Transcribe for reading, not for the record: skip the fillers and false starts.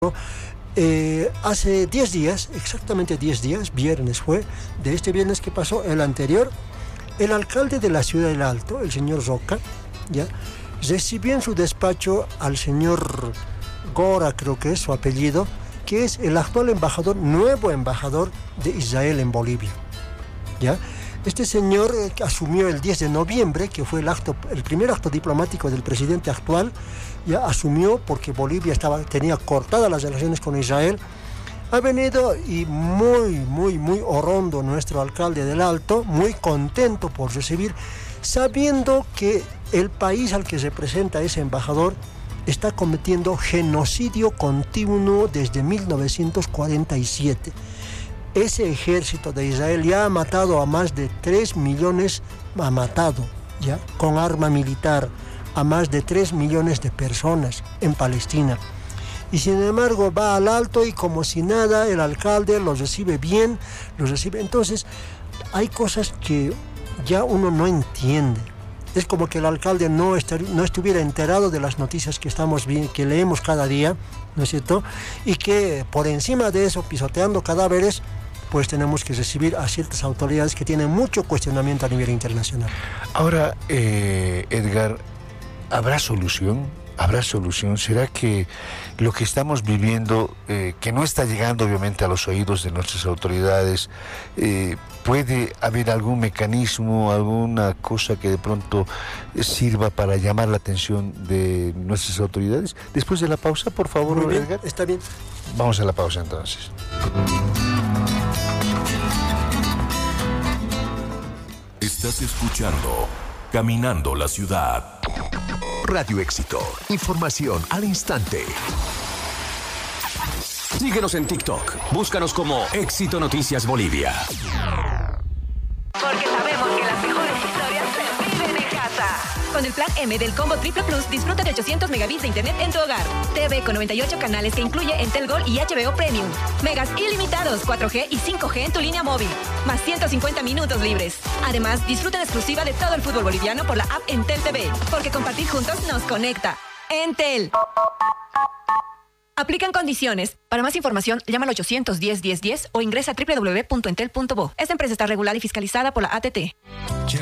Hace 10 días, exactamente 10 días, viernes fue, de este viernes que pasó, el anterior, el alcalde de la ciudad del Alto, el señor Roca, ¿ya?, recibió en su despacho al señor Gora, creo que es su apellido, que es el actual embajador, nuevo embajador de Israel en Bolivia, ¿ya? Este señor asumió el 10 de noviembre, que fue el primer acto diplomático del presidente actual, ya asumió porque Bolivia tenía cortadas las relaciones con Israel. Ha venido y muy orondo nuestro alcalde del Alto, muy contento por recibir, sabiendo que el país al que representa ese embajador está cometiendo genocidio continuo desde 1947. Ese ejército de Israel ya ha matado a más de 3 millones, ya, con arma militar, a más de 3 millones de personas en Palestina. Y sin embargo va al Alto y como si nada, el alcalde los recibe bien, Entonces, hay cosas que ya uno no entiende. Es como que el alcalde no estuviera enterado de las noticias que leemos cada día, ¿no es cierto? Y que por encima de eso, pisoteando cadáveres, pues tenemos que recibir a ciertas autoridades que tienen mucho cuestionamiento a nivel internacional. Ahora, Edgar, ¿habrá solución? ¿Será que lo que estamos viviendo, que no está llegando obviamente a los oídos de nuestras autoridades, puede haber algún mecanismo, alguna cosa que de pronto sirva para llamar la atención de nuestras autoridades? Después de la pausa, por favor, Muy bien, Edgar. está bien. Vamos a la pausa entonces. Estás escuchando Caminando la Ciudad. Radio Éxito. Información al instante. Síguenos en TikTok. Búscanos como Éxito Noticias Bolivia. Porque sabemos que las mejores historias se viven en casa. Con el plan M del Combo Triple Plus, disfruta de 800 megabits de internet en tu hogar. TV con 98 canales que incluye Entel Gold y HBO Premium. Megas ilimitados, 4G y 5G en tu línea móvil. Más 150 minutos libres. Además, disfruta en exclusiva de todo el fútbol boliviano por la app Entel TV. Porque compartir juntos nos conecta. Entel. Aplican condiciones. Para más información, llama al 810-1010 o ingresa a www.entel.bo. Esta empresa está regulada y fiscalizada por la ATT.